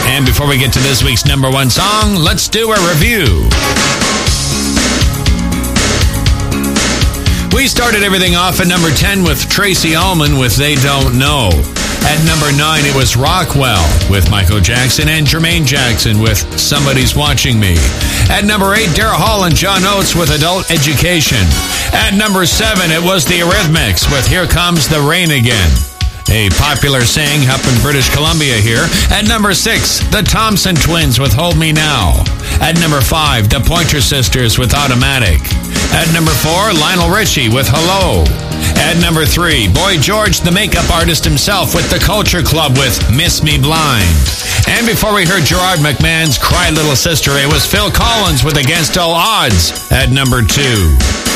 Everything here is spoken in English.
And before we get to this week's number one song, let's do a review. We started everything off at number 10 with Tracy Ullman with They Don't Know. At number 9, it was Rockwell with Michael Jackson and Jermaine Jackson with Somebody's Watching Me. At number 8, Daryl Hall and John Oates with Adult Education. At number 7, it was the Eurythmics with Here Comes the Rain Again, a popular saying up in British Columbia here. At number 6, the Thompson Twins with Hold Me Now. At number 5, the Pointer Sisters with Automatic. At number 4, Lionel Richie with Hello. At number 3, Boy George, the makeup artist himself, with the Culture Club with Miss Me Blind. And before we heard Gerard McMahon's Cry Little Sister, it was Phil Collins with Against All Odds at number 2.